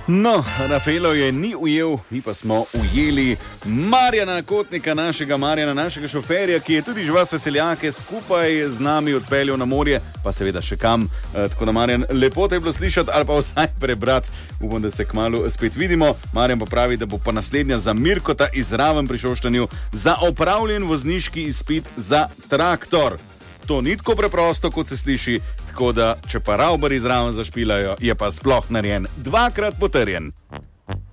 No, Rafaelo je ni ujel, mi pa smo ujeli Marjana Kotnika, našega šoferja, ki je tudi živas veseljake skupaj z nami odpeljal na morje, pa seveda še kam. Tako da, Marjan, lepo te je bilo slišati ali pa vsaj prebrati. Upam, da se kmalu spet vidimo. Marjan pa pravi, da bo pa naslednja za Mirkota iz Raven pri Šoštanju za opravljen vozniški izpit za traktor. To ni tako preprosto, kot se sliši, tako da, če pa Ravbar iz Raven zašpilajo, je pa sploh narejen 2-krat potrjen.